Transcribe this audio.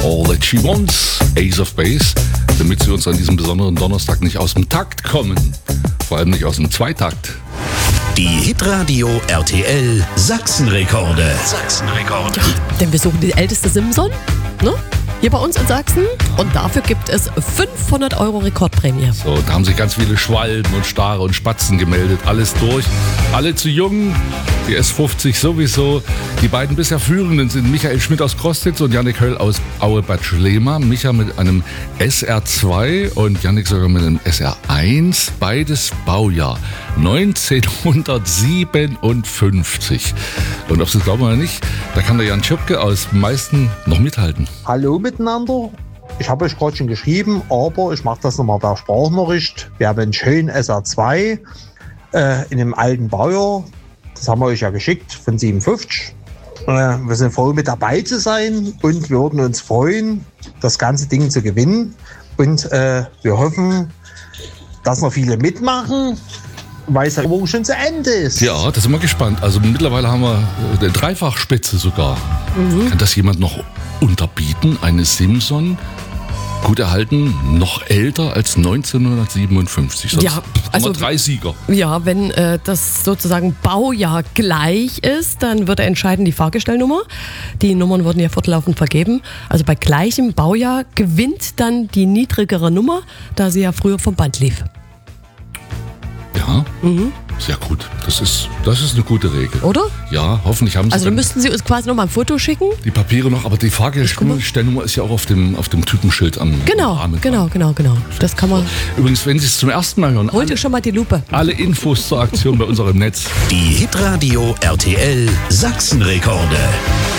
All That She Wants, Ace of Base, damit sie uns an diesem besonderen Donnerstag nicht aus dem Takt kommen. Vor allem nicht aus dem Zweitakt. Die Hitradio RTL Sachsenrekorde. Ja, denn wir suchen die älteste Simson, ne? Hier bei uns in Sachsen. Und dafür gibt es 500 € Rekordprämie. So, da haben sich ganz viele Schwalben und Stare und Spatzen gemeldet. Alles durch. Alle zu jung. Die S50 sowieso. Die beiden bisher Führenden sind Michael Schmidt aus Krostitz und Jannik Höll aus Aue-Bad Schlema. Micha mit einem SR2 und Jannik sogar mit einem SR1. Beides Baujahr 1957. Und ob Sie es glauben oder nicht, da kann der Jan Schöpke aus Meisten noch mithalten. Hallo miteinander. Ich habe euch gerade schon geschrieben, aber ich mache das nochmal per Sprachnachricht. Wir haben einen schönen SR2 in dem alten Baujahr. Das haben wir euch ja geschickt von 57. Wir sind froh, mit dabei zu sein und wir würden uns freuen, das ganze Ding zu gewinnen. Und wir hoffen, dass noch viele mitmachen, weil es ja morgen schon zu Ende ist. Ja, da sind wir gespannt. Also mittlerweile haben wir eine Dreifachspitze sogar. Kann das jemand noch unterbieten? Eine Simson, gut erhalten, noch älter als 1957. Sonst Ja, also haben wir 3 Sieger. Ja, wenn das sozusagen Baujahr gleich ist, dann würde entscheiden die Fahrgestellnummer. Die Nummern wurden ja fortlaufend vergeben. Also bei gleichem Baujahr gewinnt dann die niedrigere Nummer, da sie ja früher vom Band lief. Ja, sehr gut. Das ist eine gute Regel. Oder? Ja, hoffentlich haben Sie Also dann dann müssten Sie uns quasi nochmal ein Foto schicken. die Papiere noch, aber die Fahrgestellnummer ist ja auch auf dem Typenschild am Rahmen. Genau. Das kann man. Übrigens, wenn Sie es zum ersten Mal hören, Holt ihr schon mal die Lupe. alle Infos zur Aktion bei unserem Netz. Die Hitradio RTL Sachsenrekorde.